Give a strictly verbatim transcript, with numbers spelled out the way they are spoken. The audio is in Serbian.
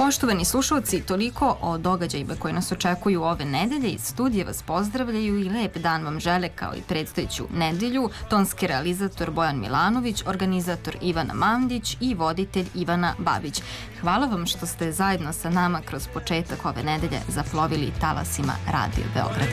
Poštovani slušalci, toliko o događajima koji nas očekuju ove nedelje. Iz studija vas pozdravljaju i lep dan vam žele kao i predstojeću nedelju. Tonski realizator Bojan Milanović, organizator Ivana Mandić i voditelj Ivana Babić. Hvala vam što ste zajedno sa nama kroz početak ove nedelje zaplovili talasima Radio Beograda.